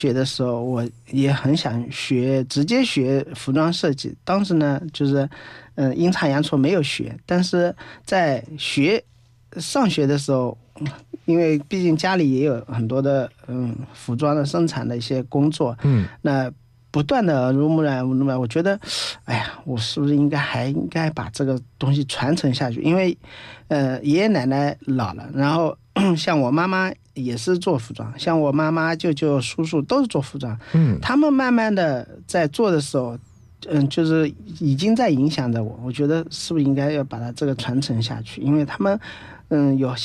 学的时候，我也很想直接学服装设计。当时呢，就是阴差阳错没有学，但是在上学的时候，因为毕竟家里也有很多的服装的生产的一些工作，那不断的耳濡目染，我觉得，哎呀，我是不是应该把这个东西传承下去？因为爷爷奶奶老了，然后像我妈妈也是做服装，像我妈妈、舅舅、叔叔都是做服装，他们慢慢的在做的时候，就是已经在影响着我。我觉得是不是应该要把它这个传承下去？因为他们，有